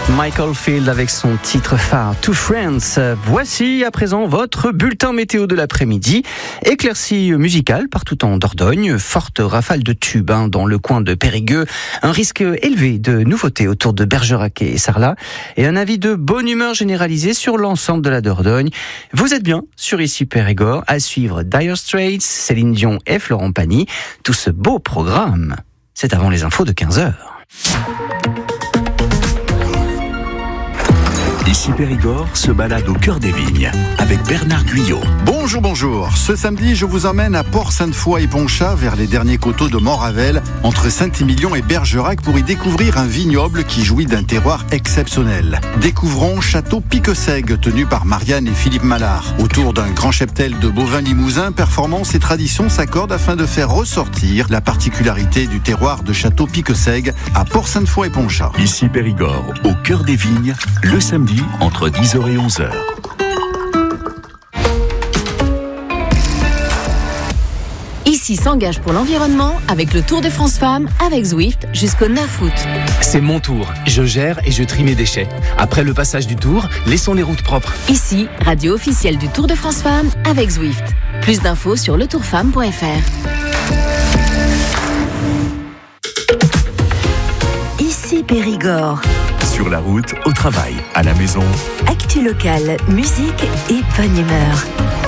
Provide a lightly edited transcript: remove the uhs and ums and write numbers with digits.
Michael Field avec son titre phare Two Friends. Voici à présent votre bulletin météo de l'après-midi. Éclaircies musicales partout en Dordogne, forte rafale de tubes dans le coin de Périgueux, un risque élevé de nouveautés autour de Bergerac et Sarlat et un avis de bonne humeur généralisé sur l'ensemble de la Dordogne. Vous êtes bien sur Ici Périgord, à suivre Dire Straits, Céline Dion et Florent Pagny. Tout ce beau programme, c'est avant les infos de 15h. Ici Périgord se balade au cœur des vignes avec Bernard Guyot. Bonjour. Ce samedi, je vous emmène à Port-Sainte-Foy et Ponchat, vers les derniers coteaux de Montravel, entre Saint-Émilion et Bergerac, pour y découvrir un vignoble qui jouit d'un terroir exceptionnel. Découvrons Château Piquesègue, tenu par Marianne et Philippe Mallard. Autour d'un grand cheptel de bovins limousins, performance et tradition s'accordent afin de faire ressortir la particularité du terroir de Château Piquesègue à Port-Sainte-Foy et Ponchat. Ici Périgord, au cœur des vignes, le samedi entre 10h et 11h. Ici s'engage pour l'environnement avec le Tour de France Femmes avec Zwift jusqu'au 9 août. C'est mon tour. Je gère et je trie mes déchets. Après le passage du Tour, laissons les routes propres. Ici, radio officielle du Tour de France Femmes avec Zwift. Plus d'infos sur letourfemme.fr. Ici Périgord. Sur la route, au travail, à la maison. Actu locale, musique et bonne humeur.